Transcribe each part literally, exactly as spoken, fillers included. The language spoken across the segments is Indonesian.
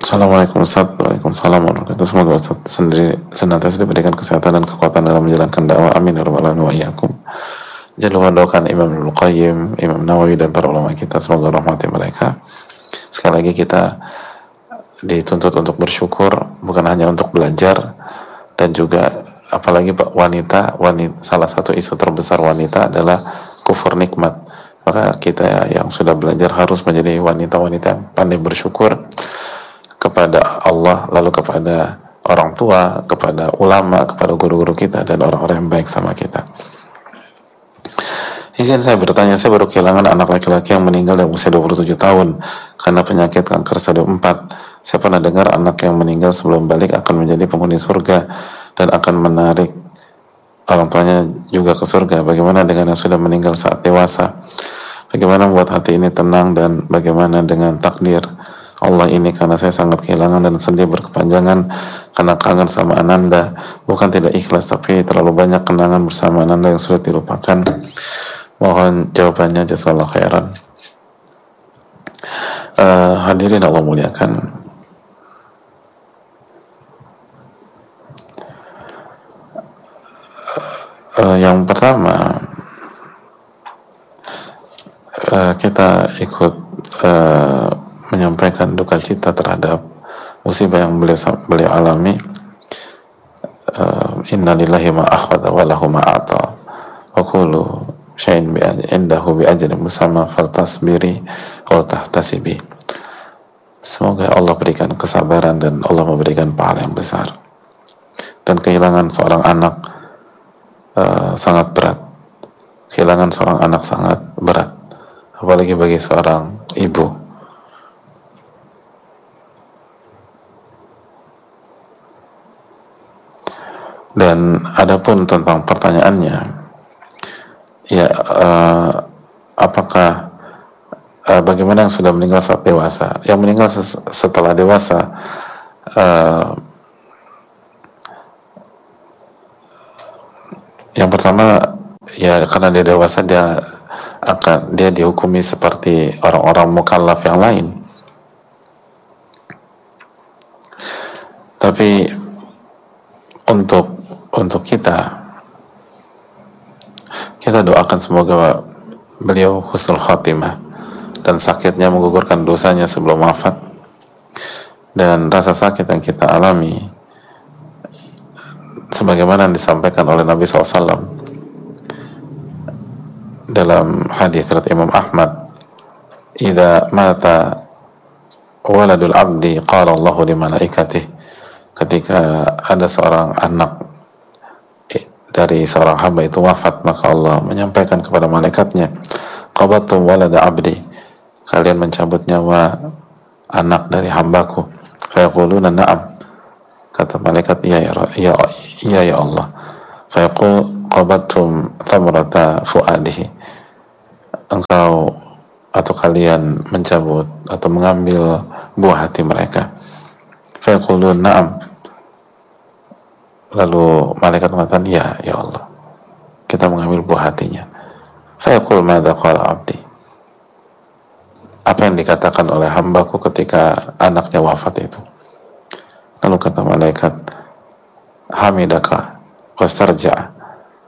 Assalamualaikum Ustaz. Waalaikumsalam warahmatullahi wabarakatuh. Semoga Ustaz sendiri senantiasa diberikan kesehatan dan kekuatan dalam menjalankan dakwah. Amin ya rabbal alamin wa iyyakum. Jangan lupa doakan Imam Ibnu Qayyim, Imam Nawawi dan para ulama kita, semoga rahmati mereka. Sekali lagi kita dituntut untuk bersyukur, bukan hanya untuk belajar, dan juga apalagi wanita, wanita salah satu isu terbesar wanita adalah kufur nikmat. Maka kita yang sudah belajar harus menjadi wanita-wanita yang pandai bersyukur kepada Allah, lalu kepada orang tua, kepada ulama, kepada guru-guru kita, dan orang-orang yang baik sama kita. Izin saya bertanya, saya baru kehilangan anak laki-laki yang meninggal yang usia dua puluh tujuh tahun karena penyakit kanker stadium empat. Saya pernah dengar anak yang meninggal sebelum balik akan menjadi penghuni surga dan akan menarik orang tuanya juga ke surga. Bagaimana dengan yang sudah meninggal saat dewasa? Bagaimana membuat hati ini tenang, dan bagaimana dengan takdir Allah ini? Karena saya sangat kehilangan dan sedih berkepanjangan karena kangen sama Ananda. Bukan tidak ikhlas, tapi terlalu banyak kenangan bersama Ananda yang sulit dilupakan. Mohon jawabannya, jazakallahu khairan. Uh, hadirin Allah muliakan, uh, yang pertama uh, kita ikut uh, menyampaikan duka cita terhadap musibah yang beliau, beliau alami. uh, Inna lillahi ma akhadha wa lahu ma a'ta wa kullu syai'in indahu bi ajrin musamma faltasbiri wa tahtasibi. Semoga Allah berikan kesabaran dan Allah memberikan pahala yang besar. Dan kehilangan seorang anak uh, sangat berat. Kehilangan seorang anak sangat berat, apalagi bagi seorang ibu. Dan adapun tentang pertanyaannya, ya, uh, apakah uh, bagaimana yang sudah meninggal saat dewasa? Yang meninggal ses- setelah dewasa, uh, yang pertama, ya karena dia dewasa, dia akan dia dihukumi seperti orang-orang mukallaf yang lain. Tapi untuk untuk kita Kita doakan semoga beliau husnul khatimah dan sakitnya menggugurkan dosanya sebelum wafat. Dan rasa sakit yang kita alami, sebagaimana yang disampaikan oleh Nabi shallallahu alaihi wasallam dalam hadis riwayat Imam Ahmad, "Idza mata waladul abdi qala Allahu li malaikatihi." Ketika ada seorang anak dari seorang hamba itu wafat, maka Allah menyampaikan kepada malaikatnya, qabattum walada abdi, kalian mencabut nyawa anak dari hambaku. Fayaquluna na'am, kata malaikat, iya ya, ya, ya, ya Allah. Fayaqul qabattum thamrata fuadihi, engkau atau kalian mencabut atau mengambil buah hati mereka. Fayaquluna na'am, lalu malaikat mengatakan, ya, ya Allah, kita mengambil buah hatinya. Fayaqul madza qala abdi, apa yang dikatakan oleh hambaku ketika anaknya wafat itu? Lalu kata malaikat, hamidaka wastarja.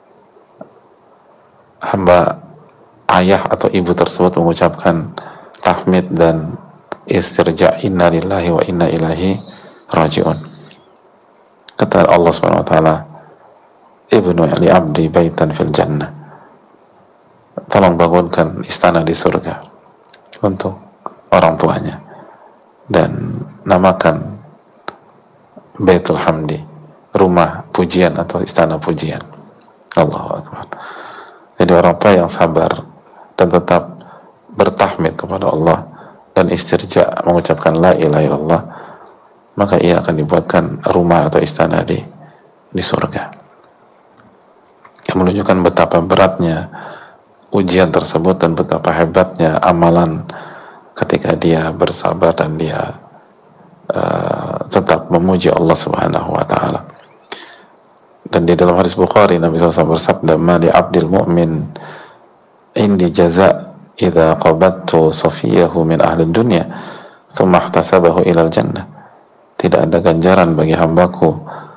Hamba, ayah atau ibu tersebut mengucapkan tahmid dan istirja, inna lillahi wa inna ilaihi raji'un. Kata Allah subhanahu wa taala, ibnu li abdi baitan fil jannah, tolong bangunkan istana di surga untuk orang tuanya, dan namakan Baitul Hamdi, rumah pujian atau istana pujian. Allahu Akbar. Jadi orang tua yang sabar dan tetap bertahmid kepada Allah dan istirja, mengucapkan la ilaha illallah, maka ia akan dibuatkan rumah atau istana di di surga. Yang menunjukkan betapa beratnya ujian tersebut dan betapa hebatnya amalan ketika dia bersabar dan dia uh, tetap memuji Allah Subhanahu wa taala. Dan di dalam hadis Bukhari, Nabi shallallahu alaihi wasallam bersabda, "Ma li 'abdil mu'min indi jaza' idza qabattu safiyahu min ahli dunya thumma ihtasabahu ila al-jannah." tidak ada ganjaran bagi hambaku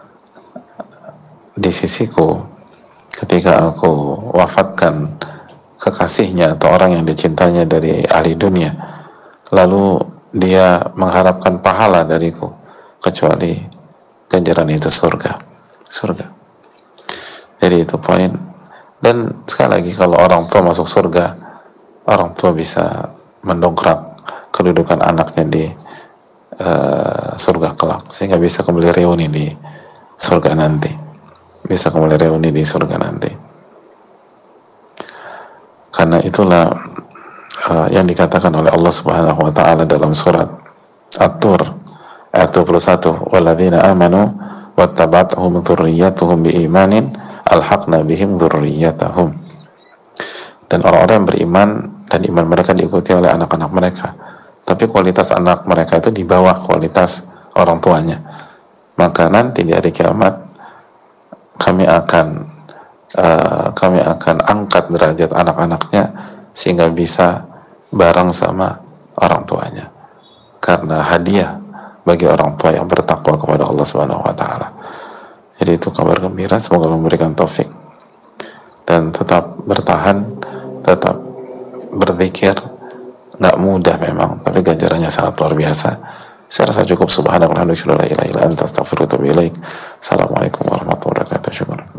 di sisiku ketika aku wafatkan kekasihnya atau orang yang dicintanya dari ahli dunia, lalu dia mengharapkan pahala dariku kecuali ganjaran itu surga. Surga. Jadi itu poin. Dan sekali lagi, kalau orang tua masuk surga, orang tua bisa mendongkrak kedudukan anaknya di uh, surga kelak, sehingga bisa kembali reuni di surga nanti. Bisa kembali reuni di surga nanti. Karena itulah uh, yang dikatakan oleh Allah Subhanahu wa taala dalam surat At-Tur ayat dua puluh satu, walladzina amanu wattaba'athum dzurriyyatuhum biimanin alhaqna bihim dzurriyyatahum. Dan orang-orang yang beriman dan iman mereka diikuti oleh anak-anak mereka, tapi kualitas anak mereka itu di bawah kualitas orang tuanya. Maka nanti di hari kiamat kami akan uh, kami akan angkat derajat anak-anaknya sehingga bisa bareng sama orang tuanya, karena hadiah bagi orang tua yang bertakwa kepada Allah Subhanahu wa taala. Jadi itu kabar gembira, semoga Allah memberikan taufik dan tetap bertahan, tetap berzikir. Nggak mudah memang, tapi ganjarannya sangat luar biasa. Saya rasa cukup. Subhanallah, la ilaha illa anta, astaghfiruka wa atubu ilaik. Assalamualaikum warahmatullahi wabarakatuh.